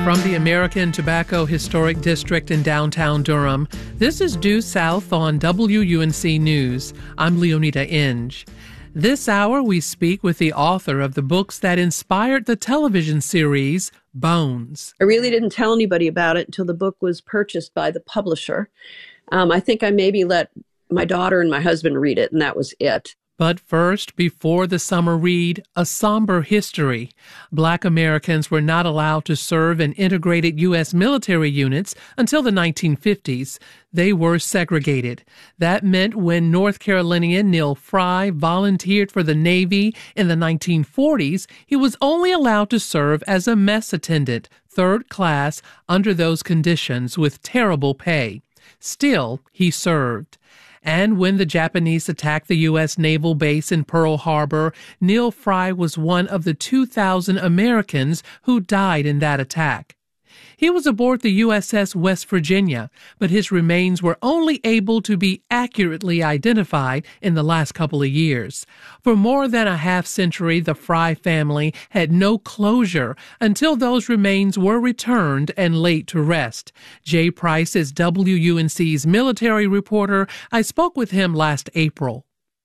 From the American Tobacco Historic District in downtown Durham, this is Due South on WUNC News. I'm Leonida Inge. This hour, we speak with the author of the books that inspired the television series Bones. I really didn't tell anybody about it until the book was purchased by the publisher. I think I maybe let my daughter and my husband read it, and that was it. But first, before the summer read, a somber history. Black Americans were not allowed to serve in integrated U.S. military units until the 1950s. They were segregated. That meant when North Carolinian Neil Fry volunteered for the Navy in the 1940s, he was only allowed to serve as a mess attendant, third class, under those conditions with terrible pay. Still, he served. And when the Japanese attacked the U.S. naval base in Pearl Harbor, Neil Fry was one of the 2,000 Americans who died in that attack. He was aboard the USS West Virginia, but his remains were only able to be accurately identified in the last couple of years. For more than a half-century, the Fry family had no closure until those remains were returned and laid to rest. Jay Price is WUNC's military reporter. I spoke with him last April.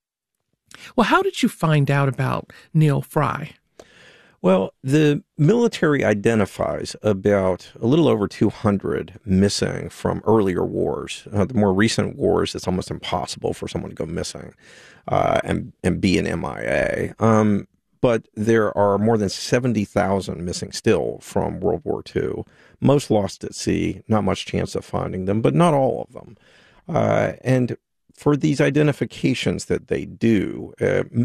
Well, how did you find out about Neil Fry? Well, the military identifies about a little over 200 missing from earlier wars. The more recent wars, it's almost impossible for someone to go missing and be an MIA. But there are more than 70,000 missing still from World War II. Most lost at sea, not much chance of finding them, but not all of them. And for these identifications that they do,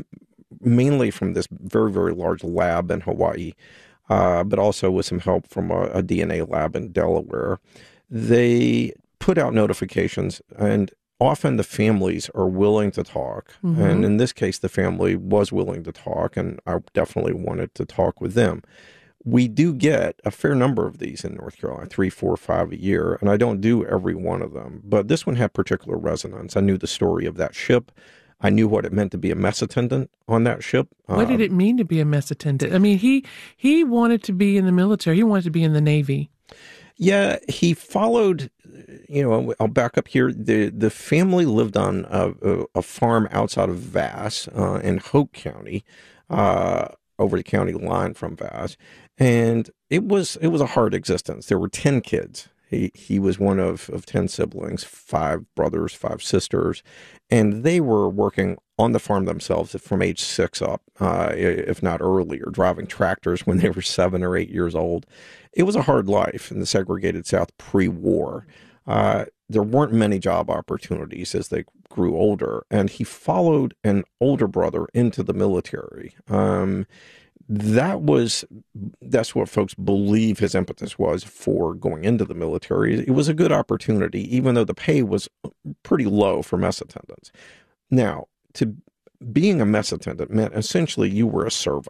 mainly from this very, very large lab in Hawaii, but also with some help from a DNA lab in Delaware. They put out notifications, and often the families are willing to talk. Mm-hmm. And in this case, the family was willing to talk, and I definitely wanted to talk with them. We do get a fair number of these in North Carolina, 3, 4, 5 a year, and I don't do every one of them. But this one had particular resonance. I knew the story of that ship. I knew what it meant to be a mess attendant on that ship. What did it mean to be a mess attendant? I mean, he wanted to be in the military. He wanted to be in the Navy. Yeah, he followed, I'll back up here. The family lived on a farm outside of Vass in Hoke County, over the county line from Vass. And it was a hard existence. There were 10 kids. He was one of 10 siblings, 5 brothers, 5 sisters, and they were working on the farm themselves from age 6 up, if not earlier, driving tractors when they were 7 or 8 years old. It was a hard life in the segregated South pre-war. There weren't many job opportunities as they grew older, and he followed an older brother into the military. That's what folks believe his impetus was for going into the military. It was a good opportunity, even though the pay was pretty low for mess attendants. Now, being a mess attendant meant essentially you were a servant.